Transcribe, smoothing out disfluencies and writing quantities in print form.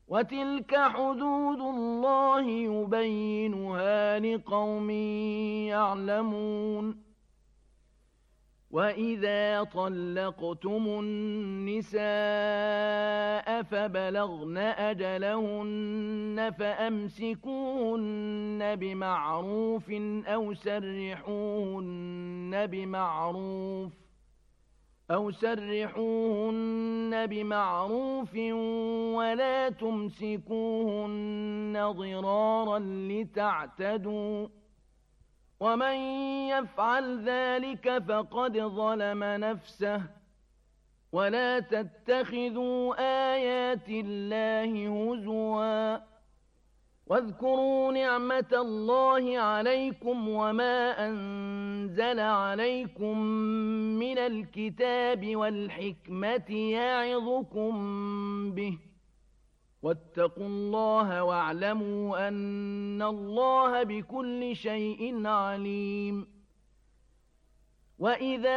وتلك حدود الله يبينها لقوم يعلمون. وإذا طلقتم النساء فبلغن أجلهن فأمسكوهن بمعروف أو سرحوهن بمعروف ولا تمسكوهن ضرارا لتعتدوا، ومن يفعل ذلك فقد ظلم نفسه. ولا تتخذوا آيات الله هزوا، واذكروا نعمة الله عليكم وما أنزل عليكم من الكتاب والحكمة يعظكم به، واتقوا الله واعلموا أن الله بكل شيء عليم. وإذا